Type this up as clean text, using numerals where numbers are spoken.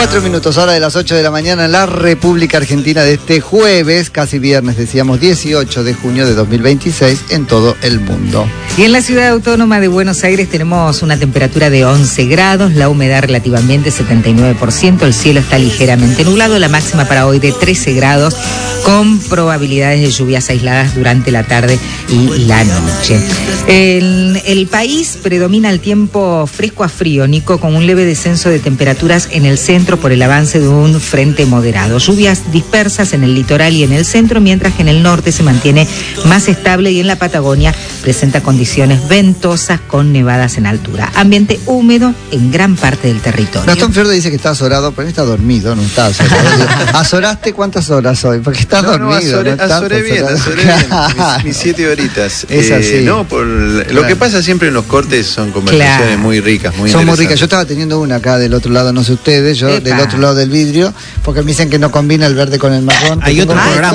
4 minutos, hora de las 8 de la mañana en la República Argentina de este jueves, casi viernes, decíamos 18 de junio de 2026 en todo el mundo. Y en la ciudad autónoma de Buenos Aires tenemos una temperatura de 11 grados, la humedad relativamente 79%, el cielo está ligeramente nublado, la máxima para hoy de 13 grados, con probabilidades de lluvias aisladas durante la tarde y la noche. En el país predomina el tiempo fresco a frío, Nico, con un leve descenso de temperaturas en el centro por el avance de un frente moderado. Lluvias dispersas en el litoral y en el centro, mientras que en el norte se mantiene más estable y en la Patagonia presenta condiciones ventosas con nevadas en altura. Ambiente húmedo en gran parte del territorio. Gastón Fiordo dice que está azorado, pero está dormido, no está azorado. ¿Azoraste cuántas horas hoy? Porque está dormido. Azoré bien, mis 7 horitas. Es así. No, lo que pasa siempre en los cortes son conversaciones muy ricas, muy son muy ricas. Yo estaba teniendo una acá del otro lado, no sé ustedes, yo del otro lado del vidrio, porque me dicen que no combina el verde con el marrón. Hay otro programa.